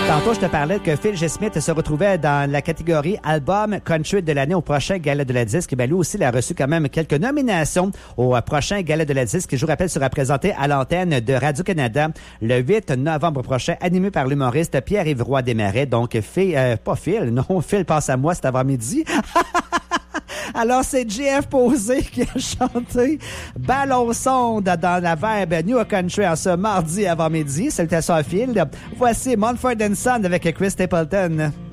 Tantôt, je te parlais que Phil G. Smith se retrouvait dans la catégorie Album Country de l'année au prochain Gala de la Disque. Ben, lui aussi, il a reçu quand même quelques nominations au prochain Gala de la Disque. Je vous rappelle, sera présenté à l'antenne de Radio-Canada le 8 novembre prochain, animé par l'humoriste Pierre-Yves Roy Desmarais. Donc, Phil passe à moi cet avant-midi. Alors, c'est JF Posé qui a chanté Ballon sonde dans la verbe New Country en ce mardi avant-midi. Salutations à Phil. Voici Mumford & Sons avec Chris Stapleton.